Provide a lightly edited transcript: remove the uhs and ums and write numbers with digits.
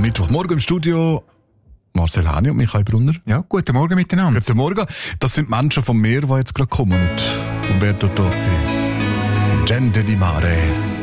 Mittwochmorgen im Studio Marcel Hani und Michael Brunner. Ja, guten Morgen miteinander. Guten Morgen. Das sind Menschen vom Meer, die jetzt gerade kommen. Und wer dort sein? Gente di Mare.